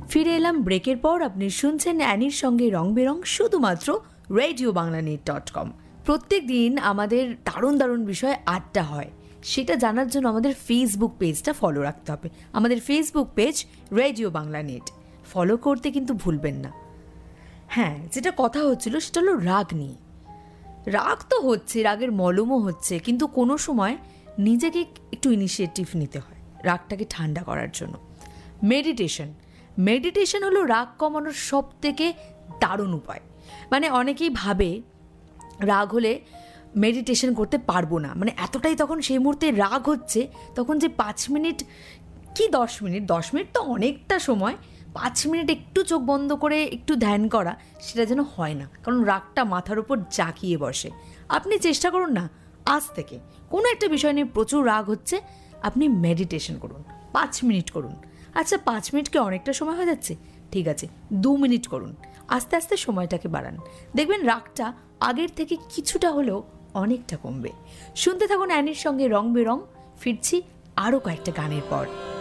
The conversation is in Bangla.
ফিরে এলাম ব্রেকের পর। আপনি শুনছেন অ্যানির সঙ্গে রং বেরং, শুধুমাত্র RadioBanglaNet.com। প্রত্যেক দিন আমাদের দারুণ দারুণ বিষয়ে আড্ডা হয়, সেটা জানার জন্য আমাদের ফেসবুক পেজটা ফলো রাখতে হবে। আমাদের Facebook page radio Bangla net follow করতে কিন্তু ভুলবেন না। হ্যাঁ, যেটা কথা হচ্ছিল সেটা হলো রাগ নিয়ে। রাগ তো হচ্ছে, রাগের মলমও হচ্ছে, কিন্তু কোনো সময় নিজেকে একটু ইনিশিয়েটিভ নিতে হয় রাগটাকে ঠান্ডা করার জন্য। মেডিটেশন হলো রাগ কমানোর সব থেকে দারুণ উপায়। মানে অনেকেই ভাবে রাগ হলে মেডিটেশন করতে পারবো না, মানে এতটাই তখন সেই মুহূর্তে রাগ হচ্ছে, তখন যে 5 মিনিট কি 10 মিনিট তো অনেকটা সময়, 5 মিনিট একটু চোখ বন্ধ করে একটু ধ্যান করা, সেটা যেন হয় না, কারণ রাগটা মাথার উপর জাঁকিয়ে বসে। আপনি চেষ্টা করুন না, আজ থেকে কোনো একটা বিষয় নিয়ে প্রচুর রাগ হচ্ছে, আপনি মেডিটেশন করুন, 5 মিনিট করুন। আচ্ছা, 5 মিনিট কি অনেকটা সময় হয়ে যাচ্ছে? ঠিক আছে, 2 মিনিট করুন, আস্তে আস্তে সময়টাকে বাড়ান, দেখবেন রাগটা আগের থেকে কিছুটা হলেও অনেকটা কমবে। শুনতে থাকুন অ্যানির সঙ্গে রং বেরং। ফিরছি আরও কয়েকটা গানের পর।